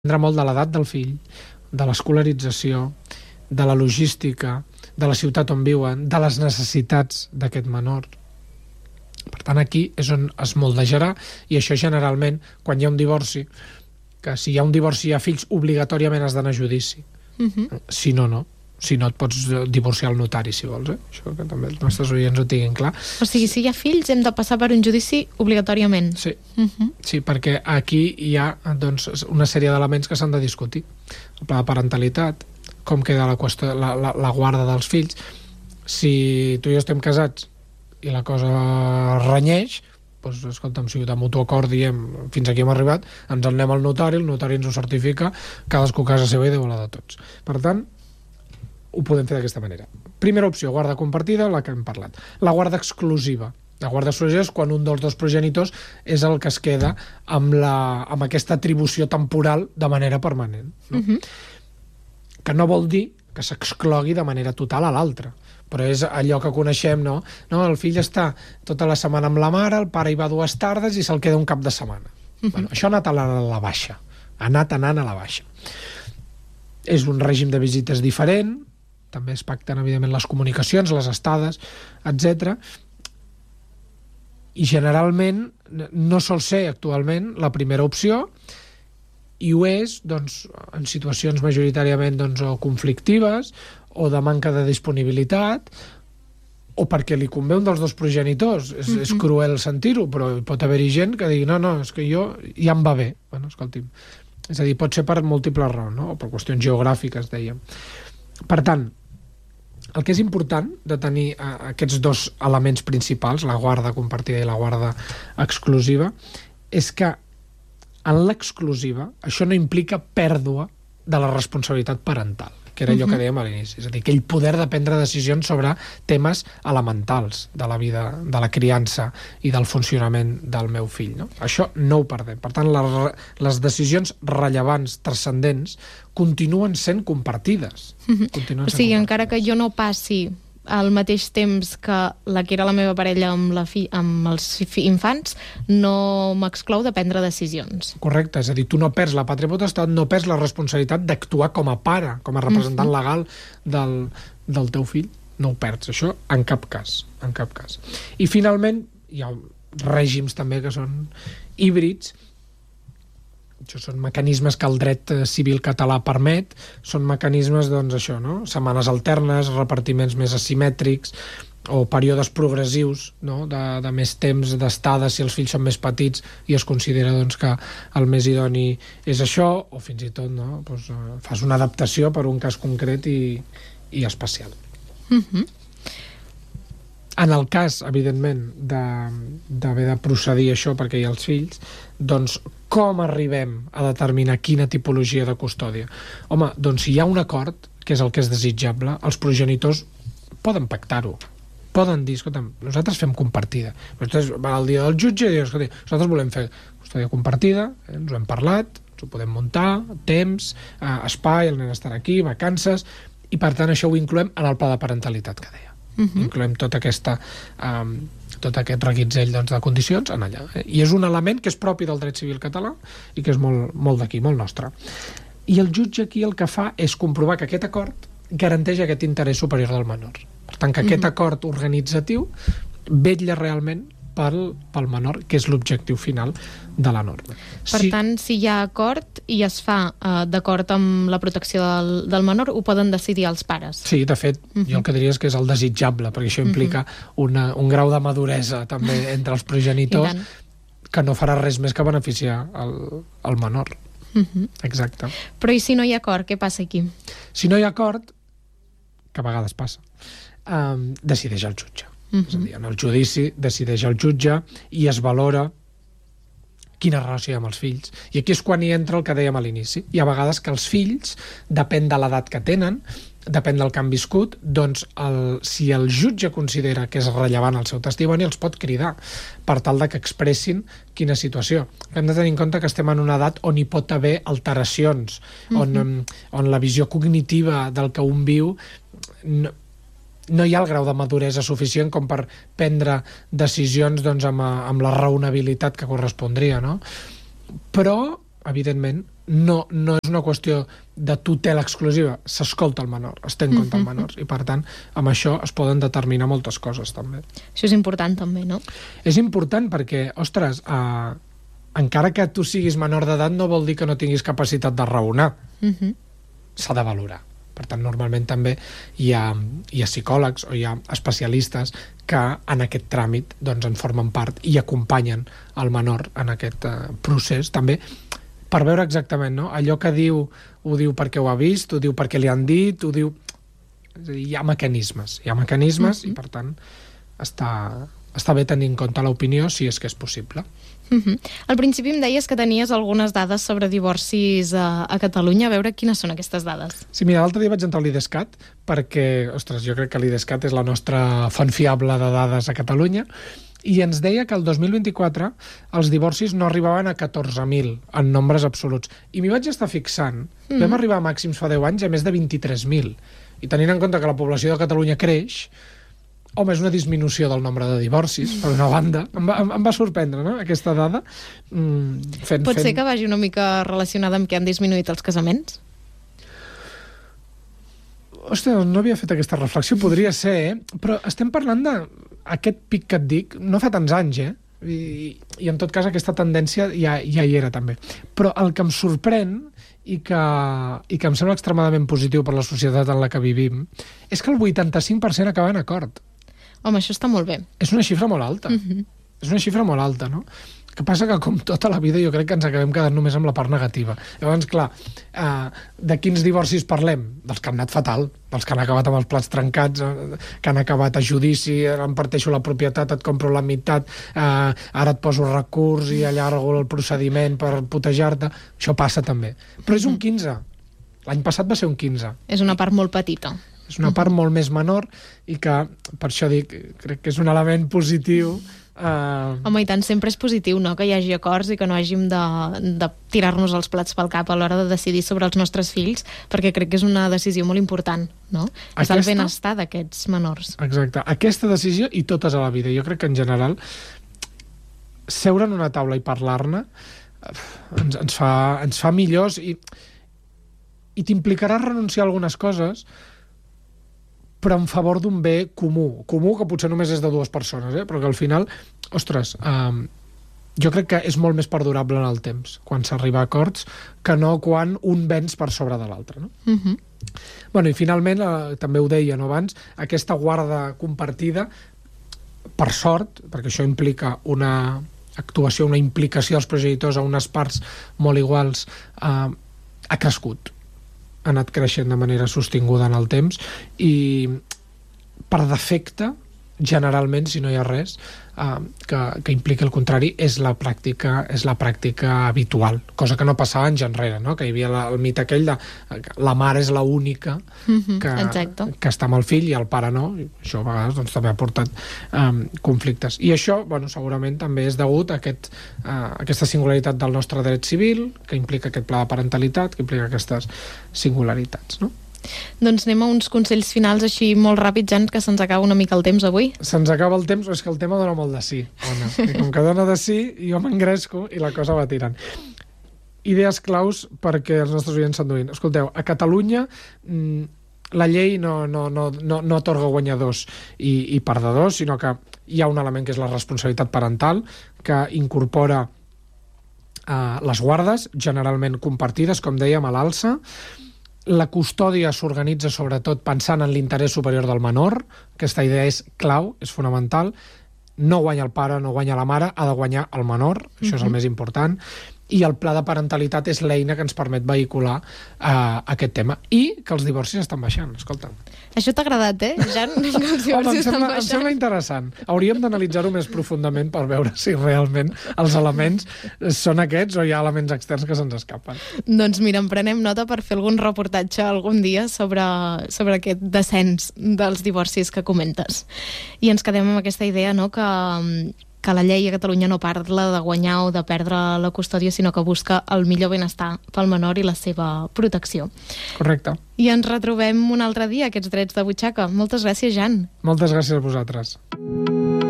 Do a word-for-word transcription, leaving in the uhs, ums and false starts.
Dependrà molt de l'edat del fill, de l'escolarització, de la logística, de la ciutat on viuen, de les necessitats d'aquest menor. Per tant, aquí és on es moldejarà, i això generalment, quan hi ha un divorci, que si hi ha un divorci i hi ha fills, obligatòriament has d'anar a judici. Uh-huh. Si no, no. Si no, et pots divorciar al notari, si vols, eh? Això que també els nostres oients ho tinguin clar. O sigui, si hi ha fills, hem de passar per un judici obligatòriament. Sí, uh-huh. Sí, perquè aquí hi ha doncs, una sèrie d'elements que s'han de discutir. El pla de parentalitat, com queda la, qüestió, la, la, la guarda dels fills. Si tu i jo estem casats i la cosa renyeix, doncs, escolta'm, si de mutu acord diem fins aquí hem arribat, ens en anem al notari, el notari ens ho certifica, cadascú a casa seva i Déu la de tots. Per tant, ho podem fer d'aquesta manera. Primera opció, guarda compartida, la que hem parlat. La guarda exclusiva. La guarda exclusiva és quan un dels dos progenitors és el que es queda amb, la, amb aquesta atribució temporal de manera permanent. No? Uh-huh. Que no vol dir que s'exclogui de manera total a l'altre, però és allò que coneixem, no? No, el fill està tota la setmana amb la mare, el pare hi va dues tardes i se'l queda un cap de setmana. Uh-huh. Bueno, això ha anat a la, a la baixa. Ha anat anant a la baixa. És un règim de visites diferent, també es pacten, evidentment, les comunicacions, les estades, etcètera. I generalment no sol ser actualment la primera opció, i ho és doncs, en situacions majoritàriament doncs, o conflictives o de manca de disponibilitat, o perquè li convé un dels dos progenitors. És, mm-hmm. és cruel sentir-ho, però pot haver-hi gent que digui no, no, és que jo ja em va bé. Bueno, escolti'm. És a dir, pot ser per múltiples raons, no? O per qüestions geogràfiques, dèiem. Per tant, el que és important de tenir eh, aquests dos elements principals, la guarda compartida i la guarda exclusiva, és que en l'exclusiva això no implica pèrdua de la responsabilitat parental, que era allò uh-huh. que dèiem a l'inici. És a dir, aquell poder de prendre decisions sobre temes elementals de la vida, de la criança i del funcionament del meu fill. No? Això no ho perdem. Per tant, les, les decisions rellevants, transcendents, continuen sent compartides. Uh-huh. Continuen sent o sigui, compartides. Encara que jo no passi al mateix temps que la que era la meva parella amb, la fi, amb els fi, infants, no m'exclou de prendre decisions. Correcte, és a dir, tu no perds la pàtria potestat, no perds la responsabilitat d'actuar com a pare, com a representant uh-huh. legal del, del teu fill. No ho perds, això en cap cas, en cap cas. I finalment, hi ha règims també que són híbrids. Això són mecanismes que el dret civil català permet, són mecanismes, doncs, això, no? Setmanes alternes, repartiments més asimètrics, o períodes progressius, no? de, de més temps d'estada si els fills són més petits i es considera doncs, que el més idoni és això, o fins i tot no? Pues, uh, fas una adaptació per un cas concret i, i especial. Mhm. En el cas, evidentment, d'haver de, de procedir això perquè hi ha els fills, doncs com arribem a determinar quina tipologia de custòdia? Home, doncs si hi ha un acord, que és el que és desitjable, els progenitors poden pactar-ho. Poden dir, escolta, nosaltres fem compartida. Nosaltres va al dia del jutge i diu, escolta, nosaltres volem fer custòdia compartida, eh, ens ho hem parlat, ens ho podem muntar, temps, eh, espai, el nen estarà aquí, vacances, i per tant això ho incloem en el pla de parentalitat que deia. Uh-huh. Incloem tota aquesta, um, tot aquest reguitzell doncs, de condicions en allà. Eh? I és un element que és propi del dret civil català i que és molt, molt d'aquí, molt nostre. I el jutge aquí el que fa és comprovar que aquest acord garanteix aquest interès superior del menor. Per tant, que aquest uh-huh. acord organitzatiu vetlla realment pel, pel menor, que és l'objectiu final de la norma. Per si... tant, si hi ha acord i es fa uh, d'acord amb la protecció del, del menor, ho poden decidir els pares. Sí, de fet, uh-huh. jo el que diria és que és el desitjable, perquè això implica uh-huh. una, un grau de maduresa també entre els progenitors que no farà res més que beneficiar el, el menor. Uh-huh. Exacte. Però i si no hi ha acord, què passa aquí? Si no hi ha acord, que a vegades passa, um, decideix el jutge. Uh-huh. És a dir, en el judici decideix el jutge i es valora quina relació hi ha amb els fills. I aquí és quan hi entra el que dèiem a l'inici. Hi ha vegades que els fills, depèn de l'edat que tenen, depèn del que han viscut, doncs el, si el jutge considera que és rellevant el seu testimoni, els pot cridar per tal de que expressin quina situació. Hem de tenir en compte que estem en una edat on hi pot haver alteracions, uh-huh. on, on la visió cognitiva del que un viu no, no hi ha el grau de maduresa suficient com per prendre decisions doncs, amb, amb la raonabilitat que correspondria, no? Però evidentment, no, no és una qüestió de tutela exclusiva, s'escolta el menor, es té en compte el menor, i per tant, amb això es poden determinar moltes coses, també. Això és important, també, no? És important perquè, ostres, eh, encara que tu siguis menor d'edat no vol dir que no tinguis capacitat de raonar. Uh-huh. S'ha de valorar. Per tant, normalment també hi ha, hi ha psicòlegs o hi ha especialistes que en aquest tràmit doncs, en formen part i acompanyen el menor en aquest uh, procés, també per veure exactament, no? Allò que diu, ho diu perquè ho ha vist, ho diu perquè li han dit, ho diu... És a dir, hi ha mecanismes, hi ha mecanismes mm-hmm. i, per tant, està, està bé tenir en compte l'opinió si és que és possible. Uh-huh. Al principi em deies que tenies algunes dades sobre divorcis a, a Catalunya. A veure quines són aquestes dades. Sí, mira, l'altre dia vaig entrar a l'IDESCAT perquè, ostres, jo crec que l'IDESCAT és la nostra font fiable de dades a Catalunya, i ens deia que el dos mil vint-i-quatre els divorcis no arribaven a catorze mil en nombres absoluts. I m'hi vaig estar fixant. Mm. Vam arribar a màxims fa deu anys a més de vint-i-tres mil. I tenint en compte que la població de Catalunya creix, home, és una disminució del nombre de divorcis, per una banda. Em va, em va sorprendre, no?, aquesta dada. Mm, fent, Pot fent... ser que vagi una mica relacionada amb que han disminuït els casaments? Ostres, no havia fet aquesta reflexió, podria ser, eh? Però estem parlant de... Aquest pic que et dic no fa tants anys, eh? I, i en tot cas aquesta tendència ja, ja hi era també. Però el que em sorprèn i que, i que em sembla extremadament positiu per la societat en la que vivim és que el vuitanta-cinc per cent acaba en acord. Home, això està molt bé. És una xifra molt alta. Uh-huh. És una xifra molt alta, no? El que passa que, com tota la vida, jo crec que ens acabem quedant només amb la part negativa. Llavors, clar, eh, de quins divorcis parlem? Dels que han anat fatal, dels que han acabat amb els plats trencats, eh, que han acabat a judici, em parteixo la propietat, et compro la meitat, eh, ara et poso recurs i allargo el procediment per putejar-te. Això passa també. Però és un quinze. L'any passat va ser un quinze. És una part molt petita. És una part molt més menor i que, per això dic, crec que és un element positiu. Uh... Home, i tant, sempre és positiu, no?, que hi hagi acords i que no hàgim de, de tirar-nos els plats pel cap a l'hora de decidir sobre els nostres fills, perquè crec que és una decisió molt important, no? És Aquesta... el benestar d'aquests menors. Exacte. Aquesta decisió i totes a la vida. Jo crec que, en general, seure en una taula i parlar-ne ens, ens, fa, ens fa millors i, i t'implicarà renunciar a algunes coses, però en favor d'un bé comú. Comú que potser només és de dues persones, eh? Però que al final, ostres, eh, jo crec que és molt més perdurable en el temps, quan s'arriba a acords, que no quan un venç per sobre de l'altre, no? Uh-huh. Bueno, i finalment, eh, també ho deia, no, abans, aquesta guarda compartida, per sort, perquè això implica una actuació, una implicació dels progenitors a unes parts molt iguals, eh, ha crescut. Ha anat creixent de manera sostinguda en el temps i per defecte, generalment, si no hi ha res eh, que, que impliqui el contrari, és la pràctica és la pràctica habitual, cosa que no passava anys enrere, no? Que hi havia la, el mite aquell de la mare és l'única uh-huh, que, que està amb el fill i el pare no, i això a vegades doncs, també ha portat um, conflictes. I això, bueno, segurament també és degut a aquest, uh, aquesta singularitat del nostre dret civil, que implica aquest pla de parentalitat, que implica aquestes singularitats, no? Doncs anem a uns consells finals així molt ràpids, Jan, que se'ns acaba una mica el temps avui. Se'ns acaba el temps, és que el tema dona molt de sí, Ona. I com que dona de sí, jo m'engresco i la cosa va tirant. Idees claus perquè els nostres oients s'enduïn. Escolteu, a Catalunya mmm, la llei no, no, no, no, no atorga guanyadors i, i perdedors, sinó que hi ha un element que és la responsabilitat parental, que incorpora eh, les guardes, generalment compartides, com dèiem, a l'alça. La custòdia s'organitza sobretot pensant en l'interès superior del menor. Aquesta idea és clau, és fonamental. No guanya el pare, no guanya la mare, ha de guanyar el menor, això uh-huh. és el més important. I el pla de parentalitat és l'eina que ens permet vehicular eh, aquest tema. I que els divorcis estan baixant, escolta'm. Això t'ha agradat, eh, Jan? Que els divorcis Home, em estan sembla, baixant. em sembla interessant. Hauríem d'analitzar-ho més profundament per veure si realment els elements són aquests o hi ha elements externs que se'ns escapen. Doncs mira, en prenem nota per fer algun reportatge algun dia sobre, sobre aquest descens dels divorcis que comentes. I ens quedem amb aquesta idea, no?, que... que la llei a Catalunya no parla de guanyar o de perdre la custòdia, sinó que busca el millor benestar pel menor i la seva protecció. Correcte. I ens retrobem un altre dia, aquests drets de butxaca. Moltes gràcies, Jan. Moltes gràcies a vosaltres.